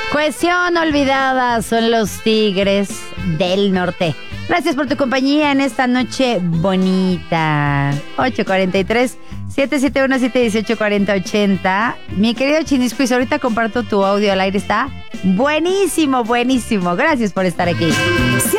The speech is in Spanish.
Cuestión olvidada son los Tigres del Norte. Gracias por tu compañía en esta noche bonita. 843-771-718-4080. Mi querido Chinisquis, ahorita comparto tu audio al aire. Está buenísimo, buenísimo. Gracias por estar aquí.